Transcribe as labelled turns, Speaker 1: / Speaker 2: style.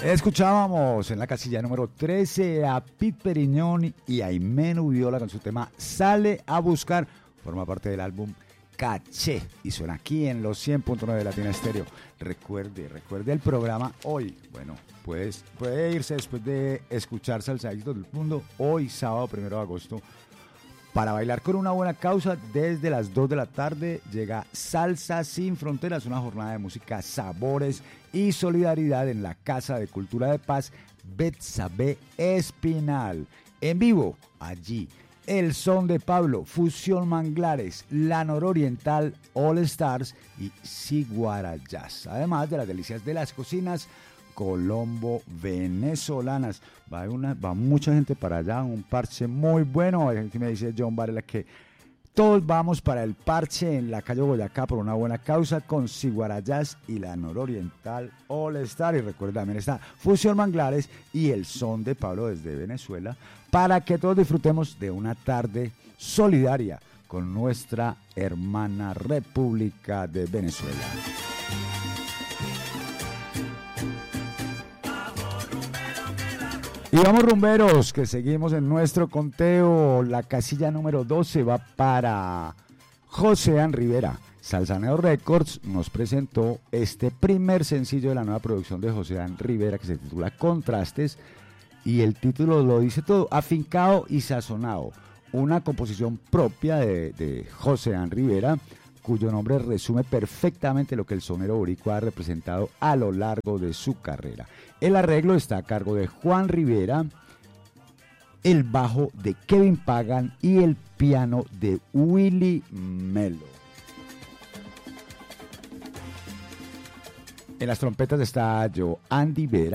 Speaker 1: Escuchábamos en la casilla número 13 a Pete Periñón y a Aimee Nubiola con su tema Sale a Buscar. Forma parte del álbum Caché y suena aquí en los 100.9 de Latina Estéreo. Recuerde el programa hoy. Bueno, pues puede irse después de escuchar Salsa Éxitos del Mundo hoy, sábado 1 de agosto. Para bailar con una buena causa, desde las 2 de la tarde llega Salsa Sin Fronteras, una jornada de música, sabores y solidaridad en la Casa de Cultura de Paz Betsabe Espinal. En vivo, allí, El Son de Pablo, Fusión Manglares, La Nororiental, All Stars y Siguara Jazz. Además de las delicias de las cocinas Colombo venezolanas. Va mucha gente para allá, un parche muy bueno. Aquí me dice John Varela que todos vamos para el parche en la calle Boyacá por una buena causa con Siguarayas y la Nororiental All Star. Y recuerda, también está Fusión Manglares y El Son de Pablo desde Venezuela, para que todos disfrutemos de una tarde solidaria con nuestra hermana República de Venezuela. Y vamos rumberos, que seguimos en nuestro conteo. La casilla número 12 va para Josean Rivera. Salsaneo Records nos presentó este primer sencillo de la nueva producción de Josean Rivera, que se titula Contrastes, y el título lo dice todo: afincado y sazonado. Una composición propia de Josean Rivera, cuyo nombre resume perfectamente lo que el sonero boricua ha representado a lo largo de su carrera. El arreglo está a cargo de Juan Rivera, el bajo de Kevin Pagan y el piano de Willy Melo. En las trompetas está Andy Vera.